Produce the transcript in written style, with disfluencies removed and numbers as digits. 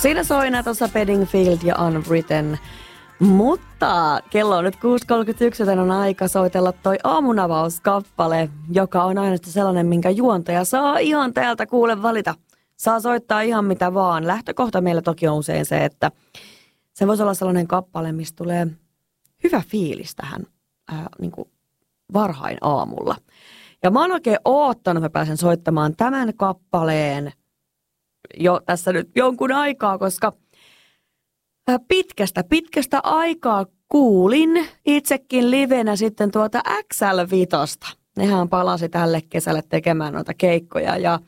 Siinä soi tuossa Bedingfield ja Unwritten. Mutta kello on nyt 6.31, joten on aika soitella toi aamunavauskappale, joka on aina sellainen, minkä juontaja saa ihan täältä kuule valita. Saa soittaa ihan mitä vaan. Lähtökohta meillä toki on usein se, että se voisi olla sellainen kappale, mistä tulee hyvä fiilis tähän niin kuin varhain aamulla. Ja mä oon oikein oottanut, että mä pääsen soittamaan tämän kappaleen jo tässä nyt jonkun aikaa, koska pitkästä aikaa kuulin itsekin livenä sitten tuota XL5. Nehän palasi tälle kesälle tekemään noita keikkoja ja